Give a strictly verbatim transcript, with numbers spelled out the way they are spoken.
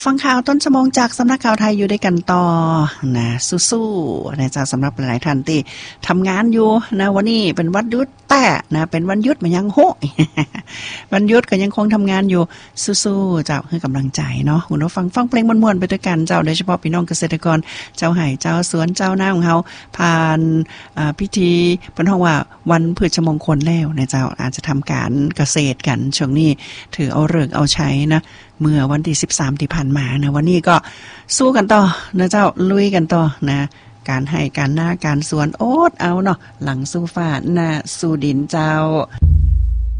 ฟังข่าวต้นชั่วโมงจากสำนักข่าวไทยอยู่ด้วยกันต่อนะสู้ๆนะจ๊ะสำหรับหลายท่านที่ทำงานอยู่นะวันนี้เป็นวันหยุดแต่นะเป็นวันหยุดมันยังโหย วันหยุดก็ยังคงทำงานอยู่สู้ๆเจ้าให้กำลังใจเนาะคุณผู้ฟังฟังเพลงม่วนๆไปด้วยกันเจ้าโดยเฉพาะพี่น้องเกษตรกรเจ้าไห่เจ้าสวนเจ้านาของเฮาผ่านพิธีเพิ่นฮ้องว่าวันพฤชมงคลแล้วนะเจ้าอาจจะทำการเกษตรกันช่วงนี้ถือเอาฤกษ์เอาใช้นะเมื่อวันที่สิบสามที่ผ่านมานะวันนี้ก็สู้กันต่อนะเจ้าลุยกันต่อนะการให้การหน้าการสวนโอ๊ตเอาเนาะหลังสู้ฟ้าหน้าสู้ดินเจ้า